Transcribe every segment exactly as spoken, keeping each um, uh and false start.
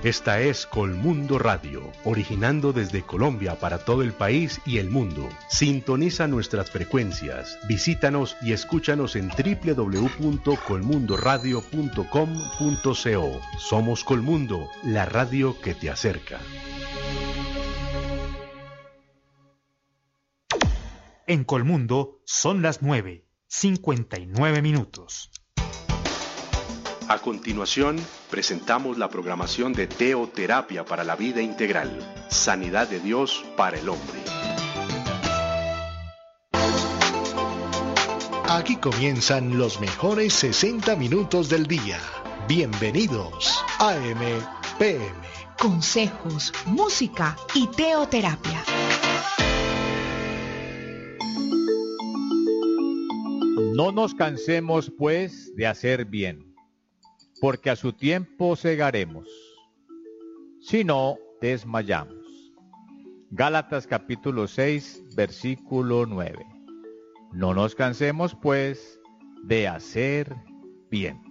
Esta es Colmundo Radio, originando desde Colombia para todo el país y el mundo. Sintoniza nuestras frecuencias, visítanos y escúchanos en doble u doble u doble u punto colmundo radio punto com punto co. Somos Colmundo, la radio que te acerca. En Colmundo son las nueve, cincuenta y nueve minutos. A continuación, presentamos la programación de Teoterapia para la Vida Integral, Sanidad de Dios para el Hombre. Aquí comienzan los mejores sesenta minutos del día. Bienvenidos a A M P M. Consejos, música y teoterapia. No nos cansemos, pues, de hacer bien, porque a su tiempo segaremos, si no desmayamos. Gálatas capítulo seis, versículo nueve. No nos cansemos, pues, de hacer bien.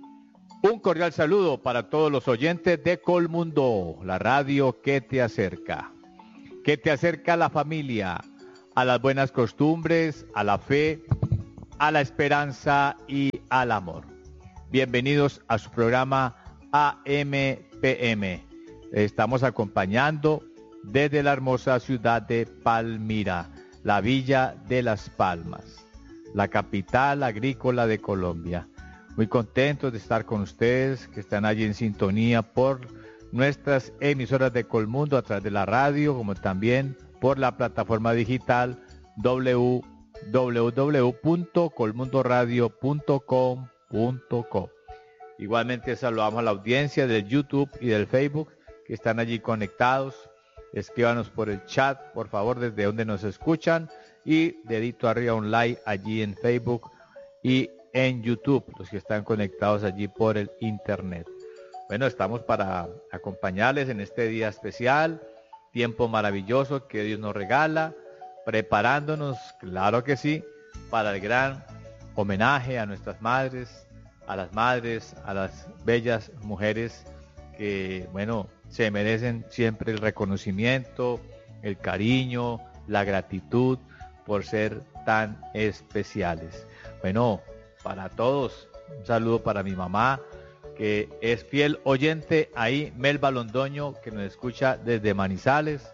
Un cordial saludo para todos los oyentes de Colmundo, la radio que te acerca, que te acerca a la familia, a las buenas costumbres, a la fe, a la esperanza y al amor. Bienvenidos a su programa A M P M. Estamos acompañando desde la hermosa ciudad de Palmira, la Villa de Las Palmas, la capital agrícola de Colombia. Muy contentos de estar con ustedes que están allí en sintonía por nuestras emisoras de Colmundo a través de la radio, como también por la plataforma digital doble u doble u doble u punto colmundo radio punto com punto co. Igualmente saludamos a la audiencia del YouTube y del Facebook que están allí conectados. Escríbanos por el chat, por favor, desde donde nos escuchan, y dedito arriba un like allí en Facebook y en YouTube, los que están conectados allí por el internet. Bueno, estamos para acompañarles en este día especial, tiempo maravilloso que Dios nos regala, preparándonos, claro que sí, para el gran homenaje a nuestras madres, a las madres, a las bellas mujeres que, bueno, se merecen siempre el reconocimiento, el cariño, la gratitud por ser tan especiales. Bueno, para todos, un saludo para mi mamá, que es fiel oyente ahí, Melba Londoño, que nos escucha desde Manizales,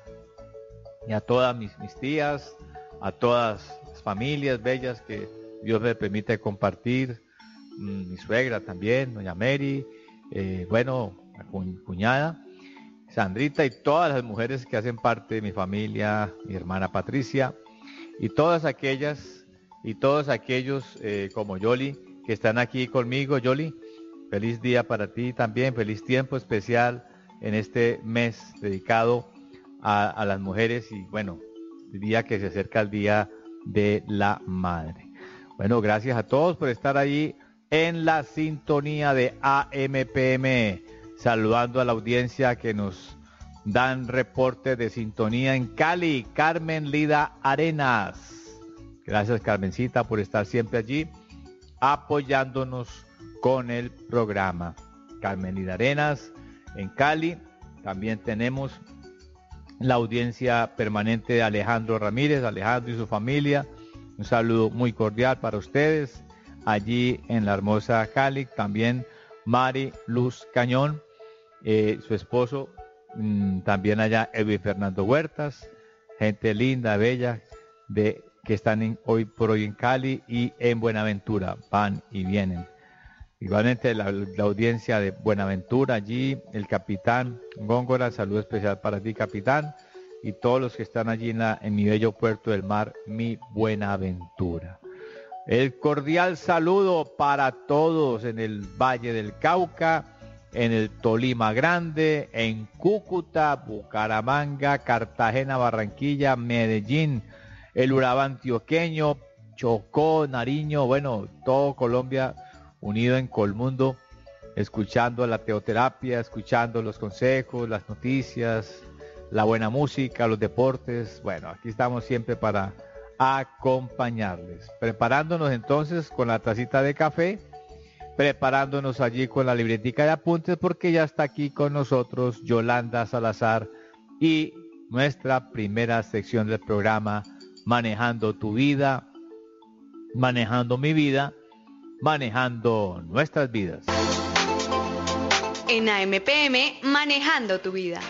y a todas mis, mis tías, a todas las familias bellas que Dios me permite compartir, mi suegra también, doña Mary, eh, bueno, la cu- cuñada, Sandrita, y todas las mujeres que hacen parte de mi familia, mi hermana Patricia, y todas aquellas, y todos aquellos eh, como Yoli, que están aquí conmigo. Yoli, feliz día para ti también, feliz tiempo especial en este mes dedicado a, a las mujeres, y bueno, el día que se acerca el Día de la Madre. Bueno, gracias a todos por estar ahí en la sintonía de A M P M, saludando a la audiencia que nos dan reporte de sintonía en Cali, Carmen Lida Arenas. Gracias, Carmencita, por estar siempre allí apoyándonos con el programa. Carmen Lida Arenas en Cali. También tenemos la audiencia permanente de Alejandro Ramírez, Alejandro y su familia. Un saludo muy cordial para ustedes allí en la hermosa Cali. También Mari Luz Cañón, eh, su esposo, mmm, también allá Edwin Fernando Huertas, gente linda, bella, de que están en, hoy por hoy en Cali y en Buenaventura, van y vienen. Igualmente la, la audiencia de Buenaventura, allí el capitán Góngora, saludo especial para ti, capitán, y todos los que están allí en, la, en mi bello puerto del mar, mi Buenaventura. El cordial saludo para todos en el Valle del Cauca, en el Tolima Grande, en Cúcuta, Bucaramanga, Cartagena, Barranquilla, Medellín, el Urabá antioqueño, Chocó, Nariño, bueno, todo Colombia unido en Colmundo, escuchando la teoterapia, escuchando los consejos, las noticias, la buena música, los deportes. Bueno, aquí estamos siempre para acompañarles, preparándonos entonces con la tacita de café preparándonos allí con la libretica de apuntes, porque ya está aquí con nosotros Yolanda Salazar y nuestra primera sección del programa, Manejando tu vida, manejando mi vida, manejando nuestras vidas. En A M P M, Manejando tu vida.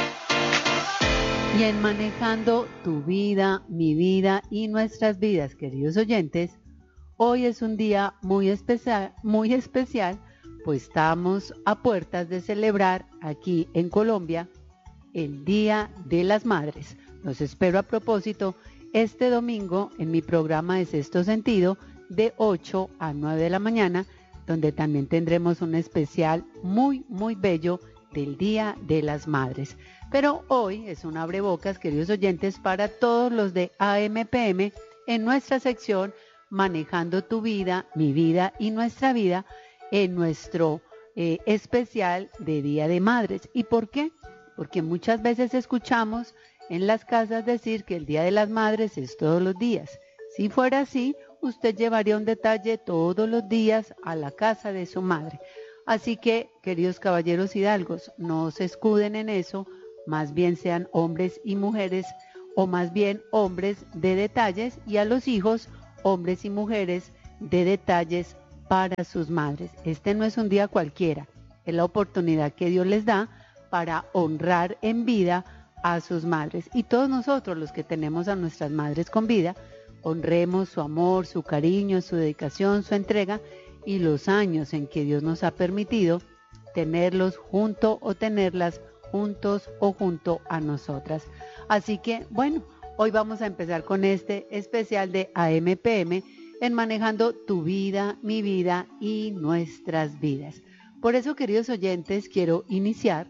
Y en Manejando tu vida, mi vida y nuestras vidas, queridos oyentes, hoy es un día muy especial, muy especial, pues estamos a puertas de celebrar aquí en Colombia el Día de las Madres. Los espero a propósito este domingo en mi programa de Sexto Sentido de ocho a nueve de la mañana, donde también tendremos un especial muy, muy bello del Día de las Madres. Pero hoy es un abrebocas, queridos oyentes, para todos los de A M P M en nuestra sección Manejando tu vida, mi vida y nuestra vida, en nuestro eh, especial de Día de Madres. ¿Y por qué? Porque muchas veces escuchamos en las casas decir que el Día de las Madres es todos los días. Si fuera así, usted llevaría un detalle todos los días a la casa de su madre. Así que, queridos caballeros hidalgos, no se escuden en eso, más bien sean hombres y mujeres, o más bien hombres de detalles, y a los hijos, hombres y mujeres de detalles para sus madres. Este no es un día cualquiera, es la oportunidad que Dios les da para honrar en vida a sus madres. Y todos nosotros, los que tenemos a nuestras madres con vida, honremos su amor, su cariño, su dedicación, su entrega y los años en que Dios nos ha permitido tenerlos junto o tenerlas juntos o junto a nosotras. Así que, bueno, hoy vamos a empezar con este especial de A M P M en Manejando tu vida, mi vida y nuestras vidas. Por eso, queridos oyentes, quiero iniciar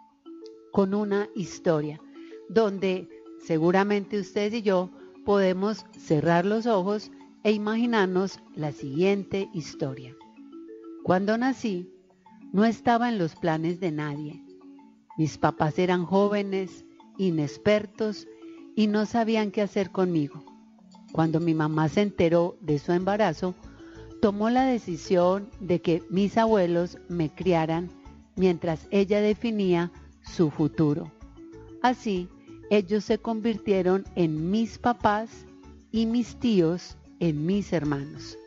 con una historia donde seguramente ustedes y yo podemos cerrar los ojos e imaginarnos la siguiente historia. Cuando nací, no estaba en los planes de nadie. Mis papás eran jóvenes, inexpertos y no sabían qué hacer conmigo. Cuando mi mamá se enteró de su embarazo, tomó la decisión de que mis abuelos me criaran mientras ella definía su futuro. Así, ellos se convirtieron en mis papás y mis tíos en mis hermanos.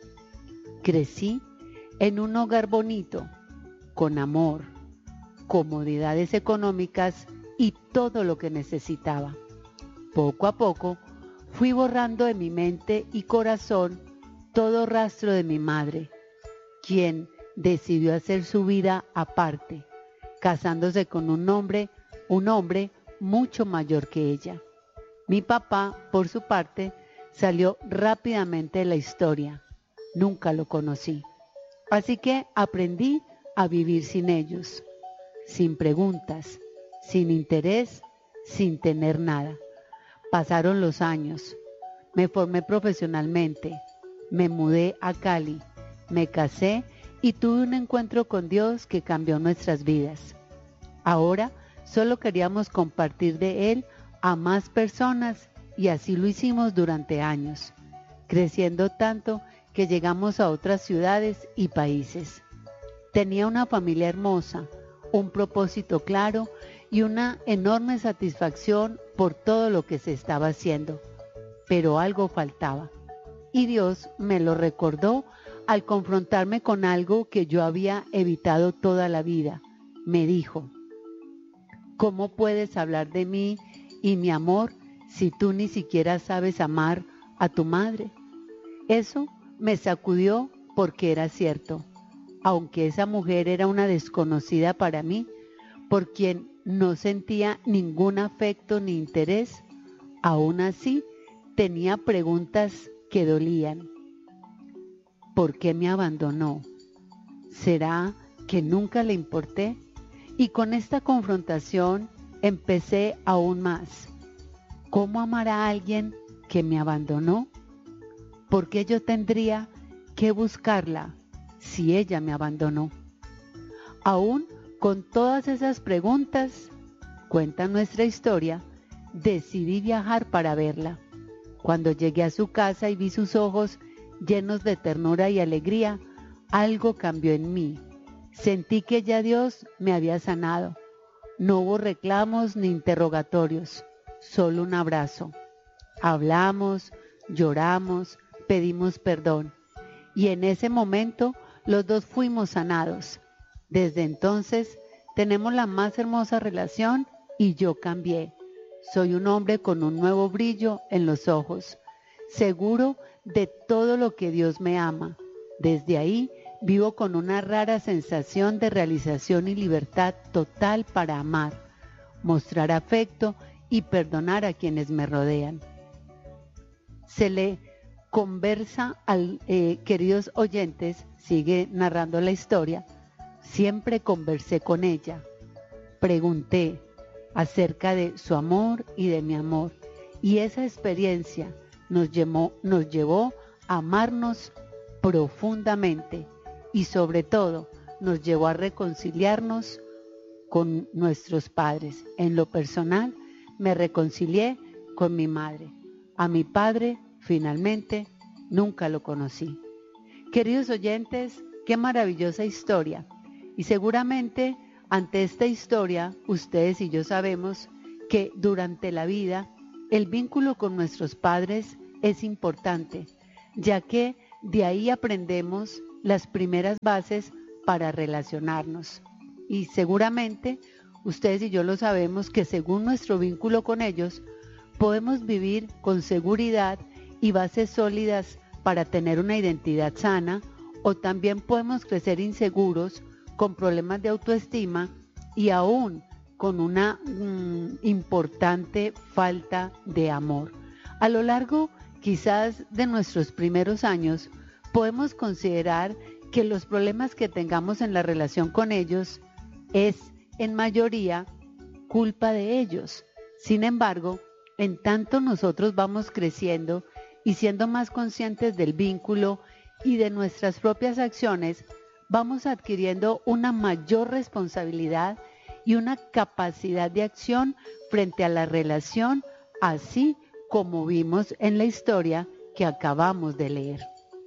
Crecí en un hogar bonito, con amor, comodidades económicas y todo lo que necesitaba. Poco a poco fui borrando de mi mente y corazón todo rastro de mi madre, quien decidió hacer su vida aparte, casándose con un hombre, un hombre mucho mayor que ella. Mi papá, por su parte, salió rápidamente de la historia. Nunca lo conocí. Así que aprendí a vivir sin ellos, sin preguntas, sin interés, sin tener nada. Pasaron los años. Me formé profesionalmente. Me mudé a Cali. Me casé y tuve un encuentro con Dios que cambió nuestras vidas. Ahora solo queríamos compartir de Él a más personas y así lo hicimos durante años, creciendo tanto que llegamos a otras ciudades y países. Tenía una familia hermosa, un propósito claro y una enorme satisfacción por todo lo que se estaba haciendo, pero algo faltaba. Y Dios me lo recordó al confrontarme con algo que yo había evitado toda la vida. Me dijo: ¿cómo puedes hablar de mí y mi amor si tú ni siquiera sabes amar a tu madre? Eso me sacudió porque era cierto. Aunque esa mujer era una desconocida para mí, por quien no sentía ningún afecto ni interés, aún así tenía preguntas que dolían. ¿Por qué me abandonó? ¿Será que nunca le importé? Y con esta confrontación empecé aún más. ¿Cómo amar a alguien que me abandonó? ¿Por qué yo tendría que buscarla si ella me abandonó? Aún con todas esas preguntas, cuenta nuestra historia, decidí viajar para verla. Cuando llegué a su casa y vi sus ojos llenos de ternura y alegría, algo cambió en mí. Sentí que ya Dios me había sanado. No hubo reclamos ni interrogatorios, solo un abrazo. Hablamos, lloramos, pedimos perdón. Y en ese momento los dos fuimos sanados. Desde entonces tenemos la más hermosa relación y yo cambié. Soy un hombre con un nuevo brillo en los ojos, seguro de todo lo que Dios me ama. Desde ahí vivo con una rara sensación de realización y libertad total para amar, mostrar afecto y perdonar a quienes me rodean. Se le conversa al, eh, queridos oyentes, sigue narrando la historia, siempre conversé con ella, pregunté acerca de su amor y de mi amor, y esa experiencia nos llevó, nos llevó a amarnos profundamente y sobre todo nos llevó a reconciliarnos con nuestros padres. En lo personal me reconcilié con mi madre. A mi padre finalmente nunca lo conocí. Queridos oyentes, qué maravillosa historia. Y seguramente ante esta historia ustedes y yo sabemos que durante la vida el vínculo con nuestros padres es importante, ya que de ahí aprendemos las primeras bases para relacionarnos. Y seguramente ustedes y yo lo sabemos que según nuestro vínculo con ellos, podemos vivir con seguridad y bases sólidas para tener una identidad sana, o también podemos crecer inseguros, con problemas de autoestima y aún con una mmm, importante falta de amor. A lo largo quizás de nuestros primeros años, podemos considerar que los problemas que tengamos en la relación con ellos es en mayoría culpa de ellos. Sin embargo, en tanto nosotros vamos creciendo y siendo más conscientes del vínculo y de nuestras propias acciones, vamos adquiriendo una mayor responsabilidad y una capacidad de acción frente a la relación, así como vimos en la historia que acabamos de leer.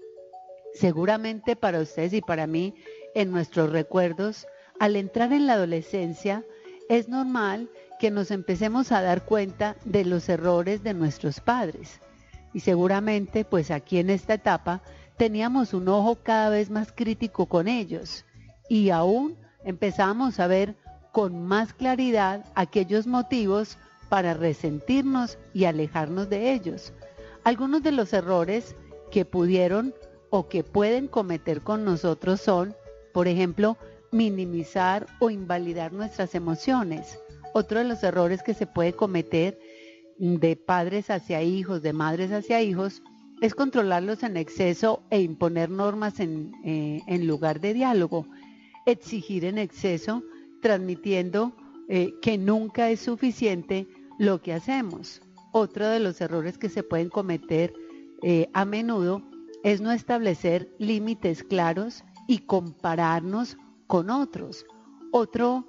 Seguramente para ustedes y para mí, en nuestros recuerdos, al entrar en la adolescencia, es normal que nos empecemos a dar cuenta de los errores de nuestros padres. Y seguramente, pues aquí en esta etapa, teníamos un ojo cada vez más crítico con ellos y aún empezamos a ver con más claridad aquellos motivos para resentirnos y alejarnos de ellos. Algunos de los errores que pudieron o que pueden cometer con nosotros son, por ejemplo, minimizar o invalidar nuestras emociones. Otro de los errores que se puede cometer de padres hacia hijos, de madres hacia hijos, es controlarlos en exceso e imponer normas en, eh, en lugar de diálogo, exigir en exceso, transmitiendo eh, que nunca es suficiente lo que hacemos. Otro de los errores que se pueden cometer eh, a menudo es no establecer límites claros y compararnos con otros. Otro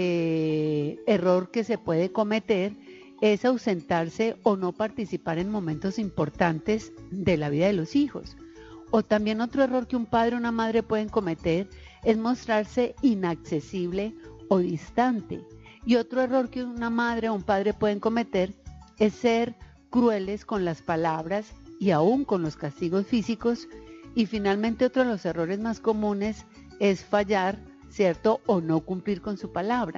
eh, error que se puede cometer es ausentarse o no participar en momentos importantes de la vida de los hijos. O también otro error que un padre o una madre pueden cometer es mostrarse inaccesible o distante. Y otro error que una madre o un padre pueden cometer es ser crueles con las palabras y aún con los castigos físicos. Y finalmente otro de los errores más comunes es fallar, ¿cierto? O no cumplir con su palabra.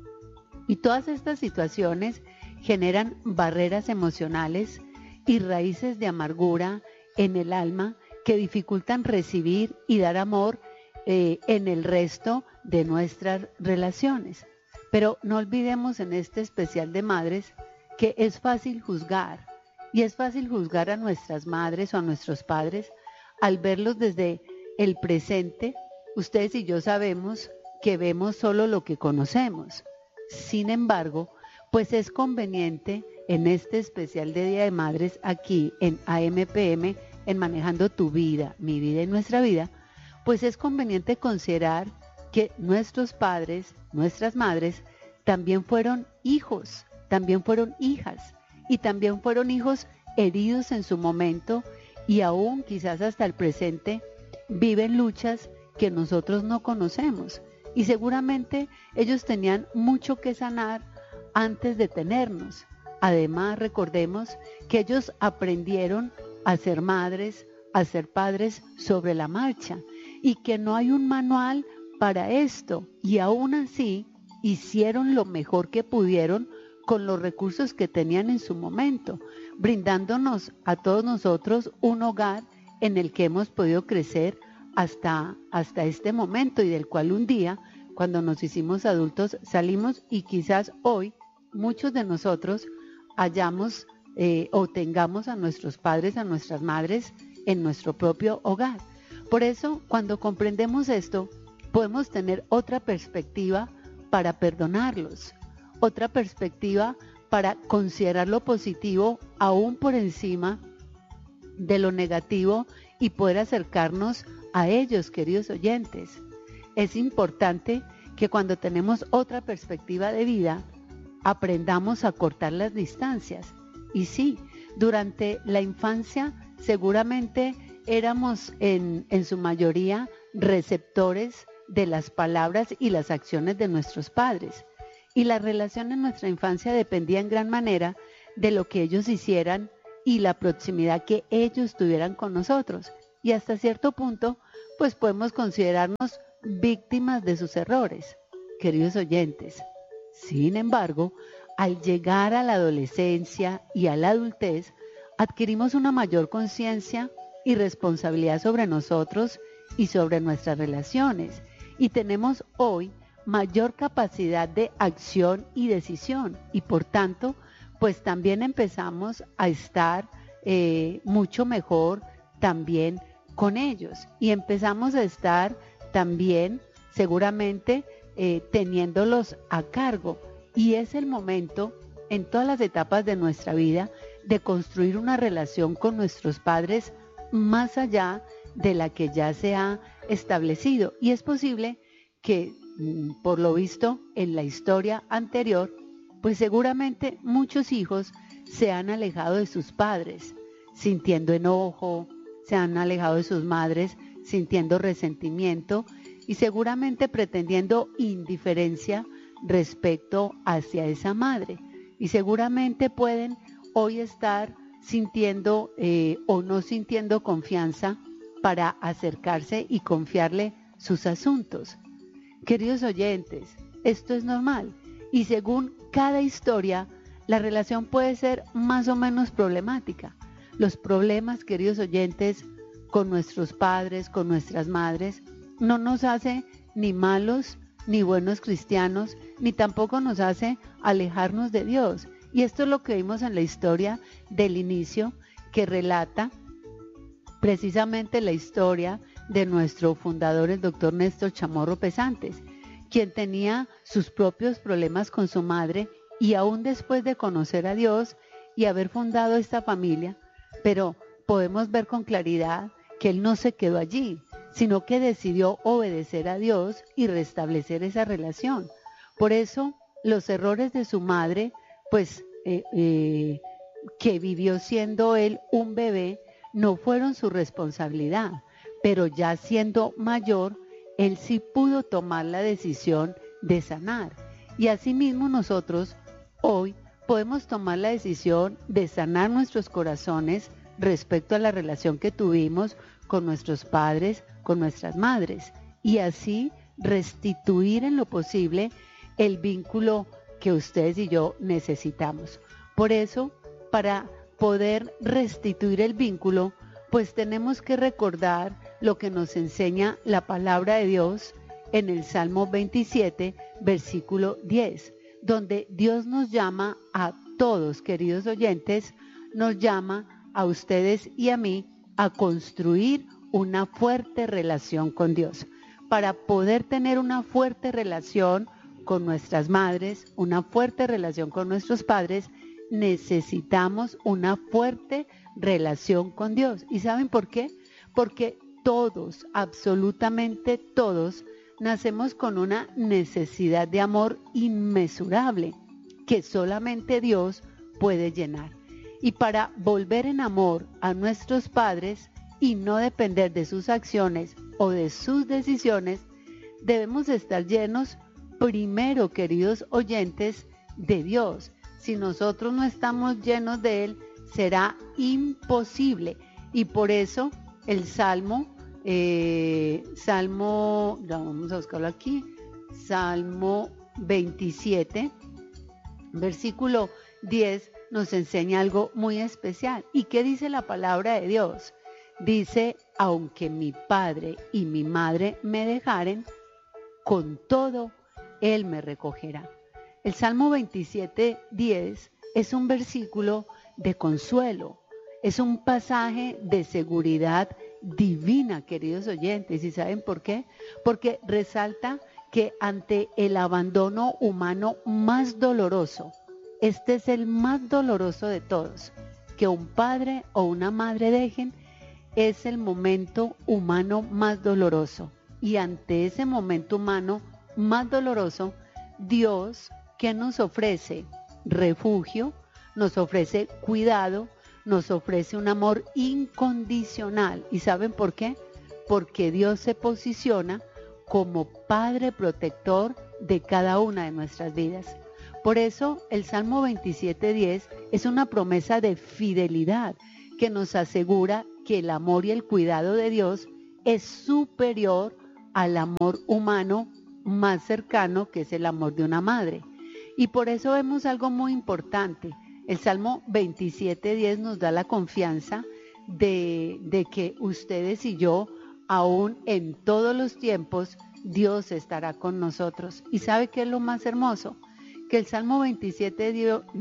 Y todas estas situaciones generan barreras emocionales y raíces de amargura en el alma que dificultan recibir y dar amor eh, en el resto de nuestras relaciones. Pero no olvidemos en este especial de madres que es fácil juzgar, y es fácil juzgar a nuestras madres o a nuestros padres al verlos desde el presente. Ustedes y yo sabemos que vemos solo lo que conocemos. Sin embargo, pues es conveniente en este especial de Día de Madres aquí en A M P M, en Manejando tu Vida, mi vida y nuestra vida, pues es conveniente considerar que nuestros padres, nuestras madres, también fueron hijos, también fueron hijas y también fueron hijos heridos en su momento y aún quizás hasta el presente viven luchas que nosotros no conocemos. Y seguramente ellos tenían mucho que sanar antes de tenernos. Además, recordemos que ellos aprendieron a ser madres, a ser padres sobre la marcha y que no hay un manual para esto. Y aún así, hicieron lo mejor que pudieron con los recursos que tenían en su momento, brindándonos a todos nosotros un hogar en el que hemos podido crecer hasta, hasta este momento y del cual un día, cuando nos hicimos adultos, salimos y quizás hoy muchos de nosotros hayamos eh, o tengamos a nuestros padres, a nuestras madres en nuestro propio hogar. Por eso, cuando comprendemos esto, podemos tener otra perspectiva para perdonarlos, otra perspectiva para considerar lo positivo aún por encima de lo negativo y poder acercarnos a ellos, queridos oyentes. Es importante que cuando tenemos otra perspectiva de vida, aprendamos a cortar las distancias. Y sí, durante la infancia seguramente éramos en, en su mayoría receptores de las palabras y las acciones de nuestros padres. Y la relación en nuestra infancia dependía en gran manera de lo que ellos hicieran y la proximidad que ellos tuvieran con nosotros. Y hasta cierto punto, pues podemos considerarnos víctimas de sus errores, queridos oyentes. Sin embargo, al llegar a la adolescencia y a la adultez, adquirimos una mayor conciencia y responsabilidad sobre nosotros y sobre nuestras relaciones. Y tenemos hoy mayor capacidad de acción y decisión. Y por tanto, pues también empezamos a estar eh, mucho mejor también con ellos. Y empezamos a estar también seguramente eh, teniéndolos a cargo. Y es el momento en todas las etapas de nuestra vida de construir una relación con nuestros padres más allá de la que ya se ha establecido. Y es posible que, por lo visto en la historia anterior, pues seguramente muchos hijos se han alejado de sus padres, sintiendo enojo, se han alejado de sus madres, sintiendo resentimiento y seguramente pretendiendo indiferencia respecto hacia esa madre. Y seguramente pueden hoy estar sintiendo eh, o no sintiendo confianza para acercarse y confiarle sus asuntos. Queridos oyentes, esto es normal y según cada historia, la relación puede ser más o menos problemática. Los problemas, queridos oyentes, con nuestros padres, con nuestras madres, no nos hace ni malos ni buenos cristianos, ni tampoco nos hace alejarnos de Dios. Y esto es lo que vimos en la historia del inicio, que relata precisamente la historia de nuestro fundador, el doctor Néstor Chamorro Pesantes, quien tenía sus propios problemas con su madre y aún después de conocer a Dios y haber fundado esta familia, pero podemos ver con claridad que él no se quedó allí, sino que decidió obedecer a Dios y restablecer esa relación. Por eso, los errores de su madre, pues, eh, eh, que vivió siendo él un bebé, no fueron su responsabilidad, pero ya siendo mayor, él sí pudo tomar la decisión de sanar. Y asimismo nosotros hoy podemos tomar la decisión de sanar nuestros corazones respecto a la relación que tuvimos con nuestros padres, con nuestras madres, y así restituir en lo posible el vínculo que ustedes y yo necesitamos. Por eso, para poder restituir el vínculo, pues tenemos que recordar lo que nos enseña la palabra de Dios en el Salmo veintisiete, versículo diez, donde Dios nos llama a todos, queridos oyentes, nos llama a ustedes y a mí a construir una fuerte relación con Dios. Para poder tener una fuerte relación con nuestras madres, una fuerte relación con nuestros padres, necesitamos una fuerte relación con Dios. ¿Y saben por qué? Porque todos, absolutamente todos, nacemos con una necesidad de amor inmesurable que solamente Dios puede llenar. Y para volver en amor a nuestros padres y no depender de sus acciones o de sus decisiones, debemos estar llenos primero, queridos oyentes, de Dios. Si nosotros no estamos llenos de Él, será imposible. Y por eso el Salmo, eh, Salmo, ya vamos a buscarlo aquí, Salmo veintisiete, versículo diez, nos enseña algo muy especial. ¿Y qué dice la palabra de Dios? Dice, aunque mi padre y mi madre me dejaren, con todo Él me recogerá. El Salmo veintisiete, diez es un versículo de consuelo, es un pasaje de seguridad divina, queridos oyentes. ¿Y saben por qué? Porque resalta que ante el abandono humano más doloroso, este es el más doloroso de todos, que un padre o una madre dejen, es el momento humano más doloroso. Y ante ese momento humano más doloroso, Dios, ¿qué nos ofrece? Refugio, nos ofrece cuidado, nos ofrece un amor incondicional. ¿Y saben por qué? Porque Dios se posiciona como Padre protector de cada una de nuestras vidas. Por eso el Salmo veintisiete, diez es una promesa de fidelidad que nos asegura que el amor y el cuidado de Dios es superior al amor humano más cercano, que es el amor de una madre. Y por eso vemos algo muy importante. El Salmo veintisiete, diez nos da la confianza de, de que ustedes y yo, aún en todos los tiempos, Dios estará con nosotros. ¿Y sabe qué es lo más hermoso? Que el Salmo veintisiete,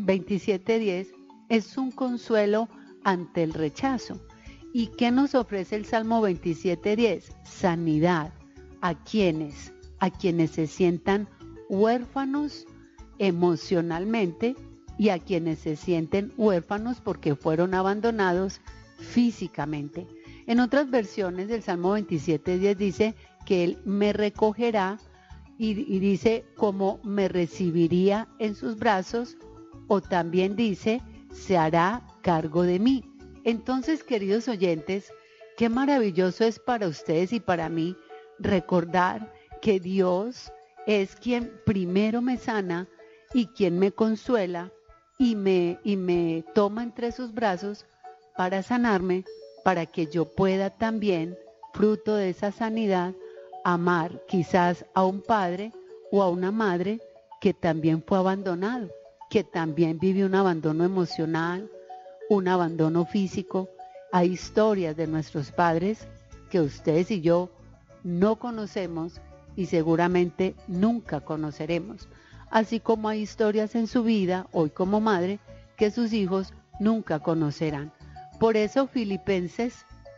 diez es un consuelo ante el rechazo. ¿Y qué nos ofrece el Salmo veintisiete, diez? Sanidad. ¿A quienes? A quienes se sientan huérfanos emocionalmente y a quienes se sienten huérfanos porque fueron abandonados físicamente. En otras versiones del Salmo veintisiete, diez dice que Él me recogerá y, y dice como me recibiría en sus brazos, o también dice se hará cargo de mí. Entonces, queridos oyentes, qué maravilloso es para ustedes y para mí recordar que Dios es quien primero me sana y quien me consuela y me, y me toma entre sus brazos para sanarme, para que yo pueda también, fruto de esa sanidad, amar quizás a un padre o a una madre que también fue abandonado, que también vive un abandono emocional, un abandono físico. Hay historias de nuestros padres que ustedes y yo no conocemos y seguramente nunca conoceremos, así como hay historias en su vida, hoy como madre, que sus hijos nunca conocerán. Por eso Filipenses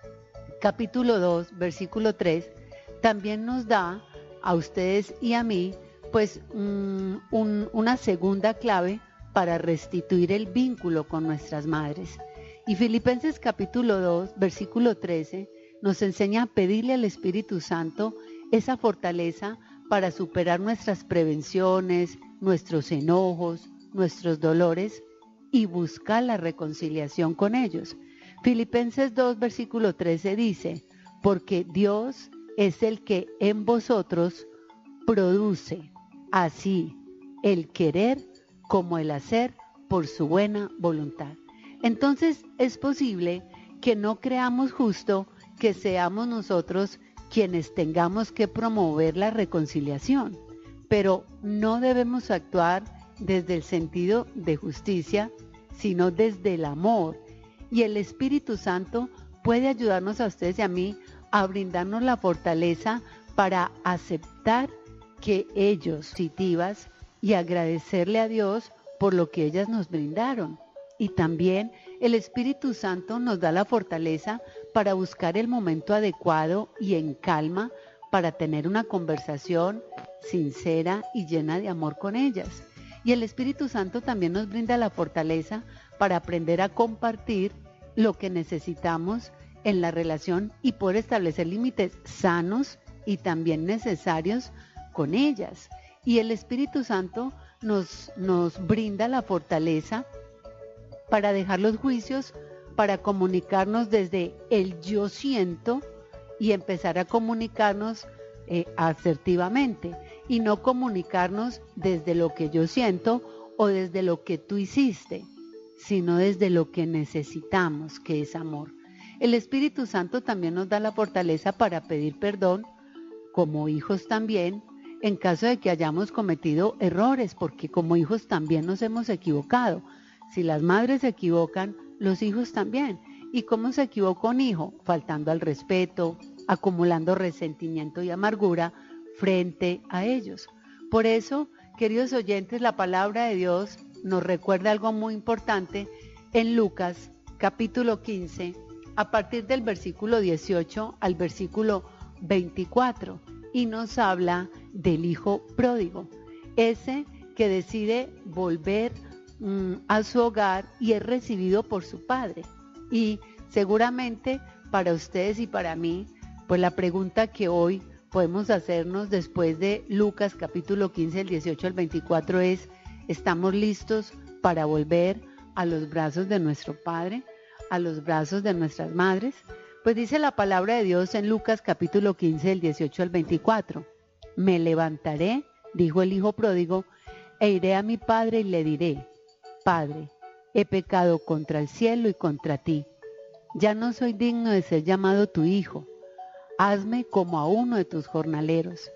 capítulo dos, versículo tres, también nos da a ustedes y a mí, pues, un, un, una segunda clave para restituir el vínculo con nuestras madres. Y Filipenses capítulo dos, versículo trece, nos enseña a pedirle al Espíritu Santo esa fortaleza para superar nuestras prevenciones, nuestros enojos, nuestros dolores y buscar la reconciliación con ellos. Filipenses dos, versículo trece dice, porque Dios es el que en vosotros produce así el querer como el hacer por su buena voluntad. Entonces es posible que no creamos justo que seamos nosotros quienes tengamos que promover la reconciliación, pero no debemos actuar desde el sentido de justicia, sino desde el amor. Y el Espíritu Santo puede ayudarnos a ustedes y a mí a brindarnos la fortaleza para aceptar que ellos positivas y agradecerle a Dios por lo que ellas nos brindaron. Y también el Espíritu Santo nos da la fortaleza para buscar el momento adecuado y en calma para tener una conversación sincera y llena de amor con ellas. Y el Espíritu Santo también nos brinda la fortaleza para aprender a compartir lo que necesitamos en la relación y poder establecer límites sanos y también necesarios con ellas. Y el Espíritu Santo nos, nos brinda la fortaleza para dejar los juicios, para comunicarnos desde el yo siento y empezar a comunicarnos eh, asertivamente y no comunicarnos desde lo que yo siento o desde lo que tú hiciste, sino desde lo que necesitamos, que es amor. El Espíritu Santo también nos da la fortaleza para pedir perdón, como hijos también, en caso de que hayamos cometido errores, porque como hijos también nos hemos equivocado. Si las madres se equivocan, los hijos también. ¿Y cómo se equivoca un hijo? Faltando al respeto, acumulando resentimiento y amargura frente a ellos. Por eso, queridos oyentes, la palabra de Dios nos recuerda algo muy importante en Lucas capítulo quince, a partir del versículo dieciocho al versículo veinticuatro, y nos habla del hijo pródigo, ese que decide volver mm, a su hogar y es recibido por su padre. Y seguramente para ustedes y para mí, pues la pregunta que hoy podemos hacernos después de Lucas capítulo quince, el dieciocho al veinticuatro es: ¿estamos listos para volver a los brazos de nuestro Padre, a los brazos de nuestras madres? Pues dice la palabra de Dios en Lucas capítulo quince, el dieciocho al veinticuatro. Me levantaré, dijo el hijo pródigo, e iré a mi padre y le diré: Padre, he pecado contra el cielo y contra ti. Ya no soy digno de ser llamado tu hijo. Hazme como a uno de tus jornaleros.